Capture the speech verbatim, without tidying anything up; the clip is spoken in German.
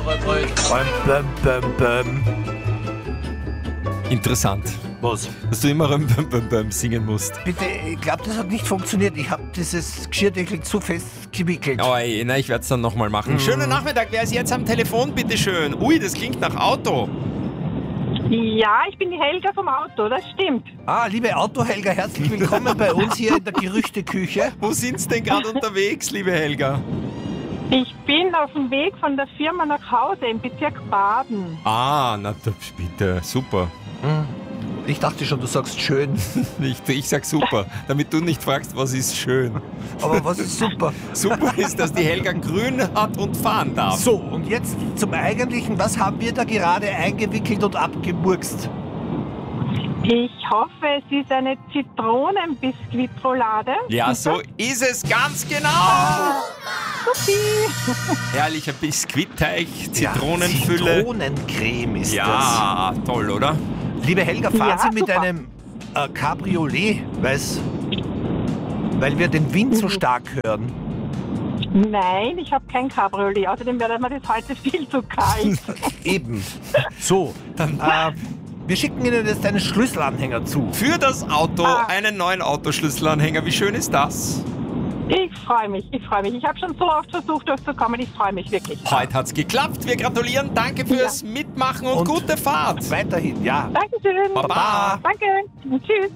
Bäm, bäm, bäm, bäm. Interessant, Was? dass du immer Röm, Böm, Böm, Böm singen musst. Bitte, ich glaube, das hat nicht funktioniert. Ich habe dieses Geschirrdeckel zu fest gewickelt. Oh, ey, na, ich werde es dann nochmal machen. Schönen Nachmittag, wer ist jetzt am Telefon, bitteschön? Ui, das klingt nach Auto. Ja, ich bin die Helga vom Auto, das stimmt. Ah, liebe Autohelga, herzlich willkommen bei uns hier in der Gerüchteküche. Wo sind's denn gerade unterwegs, liebe Helga? Ich bin auf dem Weg von der Firma nach Hause im Bezirk Baden. Ah, na bitte, super. Ich dachte schon, du sagst schön. Ich, ich sag super, damit du nicht fragst, was ist schön. Aber was ist super? Super ist, dass die Helga grün hat und fahren darf. So, und jetzt zum Eigentlichen. Was haben wir da gerade eingewickelt und abgemurkst? Ich hoffe, es ist eine Zitronenbiskuitroulade. Ja, so ist es ganz genau. Supi. Herrlicher Biskuitteig, Zitronenfülle. Zitronencreme ist Ja, toll, oder? das. Liebe Helga, fahren Ja, Sie mit super. einem äh, Cabriolet, weil's, weil wir den Wind so stark hören. Nein, ich habe kein Cabriolet. Außerdem wäre mir das heute viel zu kalt. Eben. So, dann, äh, wir schicken Ihnen jetzt einen Schlüsselanhänger zu. Für das Auto Ah. einen neuen Autoschlüsselanhänger. Wie schön ist das? Ich freue mich, ich freue mich. Ich habe schon so oft versucht, durchzukommen. Ich freue mich wirklich. Heute hat's geklappt. Wir gratulieren. Danke fürs Mitmachen und, Und- gute Fahrt. Weiterhin, ja. Dankeschön. Baba. Danke. Tschüss.